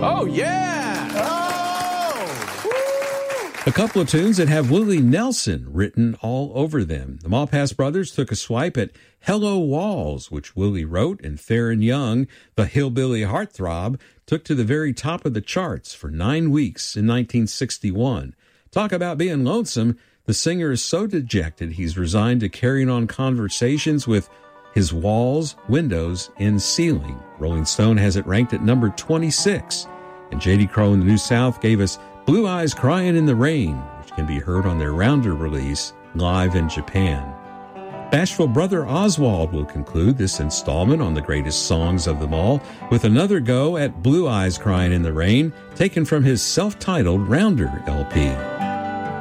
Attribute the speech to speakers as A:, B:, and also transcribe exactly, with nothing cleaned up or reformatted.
A: Oh, yeah!
B: A couple of tunes that have Willie Nelson written all over them. The Malpass Brothers took a swipe at Hello Walls, which Willie wrote, and Theron Young, the hillbilly heartthrob, took to the very top of the charts for nine weeks in nineteen sixty-one. Talk about being lonesome. The singer is so dejected he's resigned to carrying on conversations with his walls, windows, and ceiling. Rolling Stone has it ranked at number twenty-six. And J D Crowe and the New South gave us Blue Eyes Crying in the Rain, which can be heard on their Rounder release, live in Japan. Bashful Brother Oswald will conclude this installment on the greatest songs of them all with another go at Blue Eyes Crying in the Rain, taken from his self-titled Rounder L P.